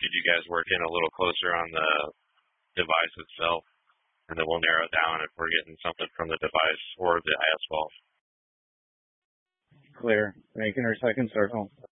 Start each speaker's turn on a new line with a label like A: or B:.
A: could you guys work in a little closer on the device itself, and then we'll narrow it down if we're getting something from the device or the asphalt.
B: Clear. Making her second circle.